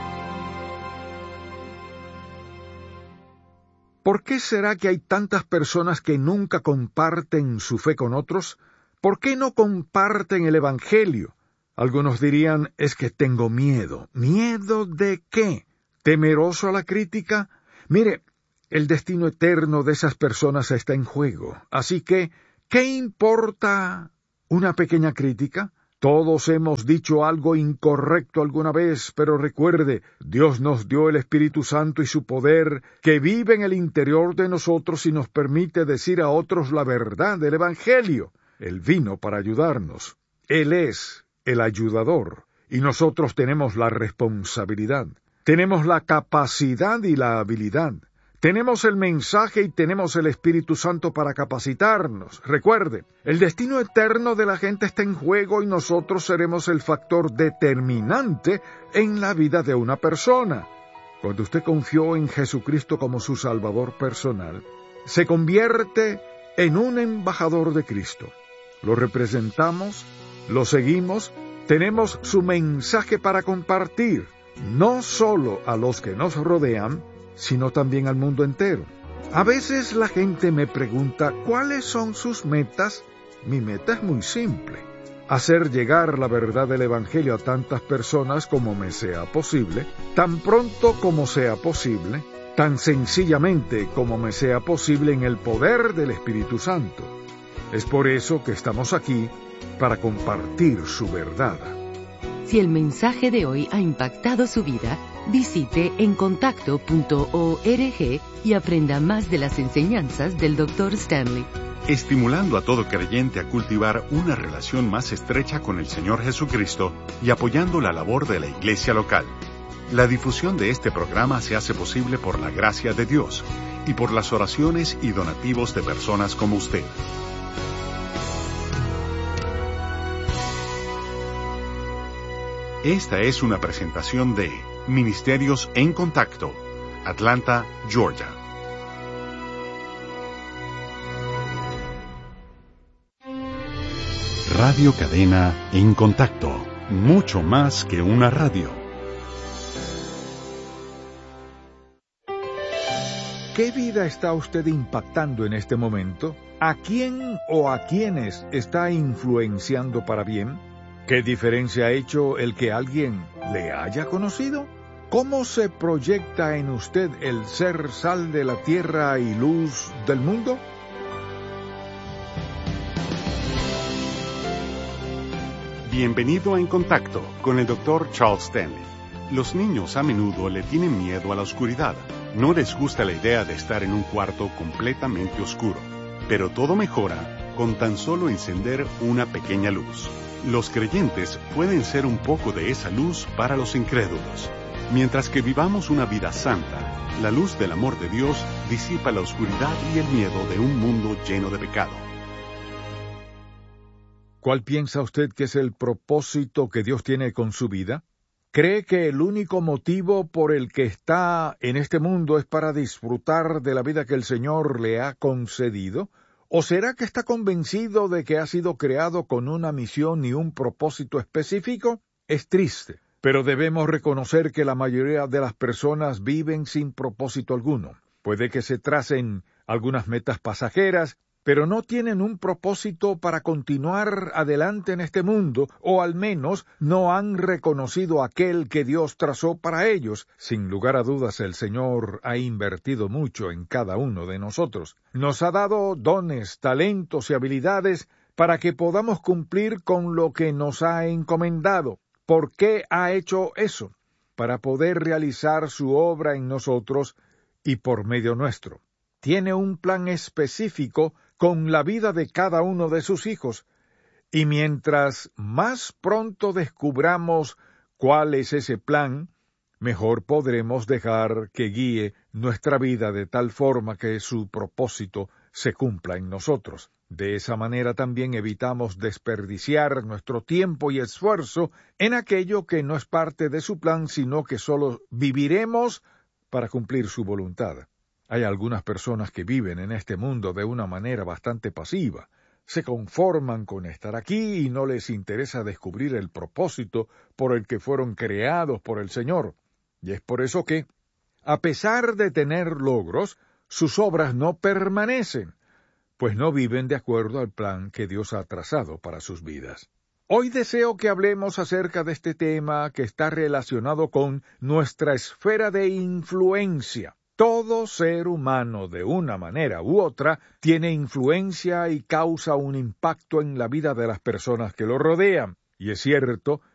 C: ¿Por qué será que hay tantas personas que nunca comparten su fe con otros? ¿Por qué no comparten el Evangelio? Algunos dirían, es que tengo miedo. ¿Miedo de qué? ¿Temeroso a la crítica? Mire, el destino eterno de esas personas está en juego. Así que, ¿qué importa una pequeña crítica? Todos hemos dicho algo incorrecto alguna vez, pero recuerde, Dios nos dio el Espíritu Santo y su poder, que vive en el interior de nosotros y nos permite decir a otros la verdad del Evangelio. Él vino para ayudarnos. Él es el ayudador, y nosotros tenemos la responsabilidad. Tenemos la capacidad y la habilidad. Tenemos el mensaje y tenemos el Espíritu Santo para capacitarnos. Recuerde, el destino eterno de la gente está en juego y nosotros seremos el factor determinante en la vida de una persona. Cuando usted confió en Jesucristo como su Salvador personal, se convierte en un embajador de Cristo. Lo representamos, lo seguimos, tenemos su mensaje para compartir, no solo a los que nos rodean, sino también al mundo entero. A veces la gente me pregunta, ¿cuáles son sus metas? Mi meta es muy simple: hacer llegar la verdad del Evangelio a tantas personas como me sea posible, tan pronto como sea posible, tan sencillamente como me sea posible en el poder del Espíritu Santo. Es por eso que estamos aquí, para compartir su verdad.
B: Si el mensaje de hoy ha impactado su vida, visite encontacto.org y aprenda más de las enseñanzas del Dr. Stanley.
D: Estimulando a todo creyente a cultivar una relación más estrecha con el Señor Jesucristo y apoyando la labor de la iglesia local. La difusión de este programa se hace posible por la gracia de Dios y por las oraciones y donativos de personas como usted. Esta es una presentación de Ministerios en Contacto, Atlanta, Georgia. Radio Cadena en Contacto, mucho más que una radio.
C: ¿Qué vida está usted impactando en este momento? ¿A quién o a quiénes está influenciando para bien? ¿Qué diferencia ha hecho el que alguien le haya conocido? ¿Cómo se proyecta en usted el ser sal de la tierra y luz del mundo?
D: Bienvenido a En Contacto con el Dr. Charles Stanley. Los niños a menudo le tienen miedo a la oscuridad. No les gusta la idea de estar en un cuarto completamente oscuro. Pero todo mejora con tan solo encender una pequeña luz. Los creyentes pueden ser un poco de esa luz para los incrédulos. Mientras que vivamos una vida santa, la luz del amor de Dios disipa la oscuridad y el miedo de un mundo lleno de pecado.
C: ¿Cuál piensa usted que es el propósito que Dios tiene con su vida? ¿Cree que el único motivo por el que está en este mundo es para disfrutar de la vida que el Señor le ha concedido? ¿O será que está convencido de que ha sido creado con una misión y un propósito específico? Es triste, pero debemos reconocer que la mayoría de las personas viven sin propósito alguno. Puede que se tracen algunas metas pasajeras, pero no tienen un propósito para continuar adelante en este mundo, o al menos no han reconocido aquel que Dios trazó para ellos. Sin lugar a dudas, el Señor ha invertido mucho en cada uno de nosotros. Nos ha dado dones, talentos y habilidades para que podamos cumplir con lo que nos ha encomendado. ¿Por qué ha hecho eso? Para poder realizar su obra en nosotros y por medio nuestro. Tiene un plan específico con la vida de cada uno de sus hijos, y mientras más pronto descubramos cuál es ese plan, mejor podremos dejar que guíe nuestra vida de tal forma que su propósito se cumpla en nosotros. De esa manera también evitamos desperdiciar nuestro tiempo y esfuerzo en aquello que no es parte de su plan, sino que solo viviremos para cumplir su voluntad. Hay algunas personas que viven en este mundo de una manera bastante pasiva. Se conforman con estar aquí y no les interesa descubrir el propósito por el que fueron creados por el Señor. Y es por eso que, a pesar de tener logros, sus obras no permanecen, pues no viven de acuerdo al plan que Dios ha trazado para sus vidas. Hoy deseo que hablemos acerca de este tema que está relacionado con nuestra esfera de influencia. Todo ser humano, de una manera u otra, tiene influencia y causa un impacto en la vida de las personas que lo rodean. Y es cierto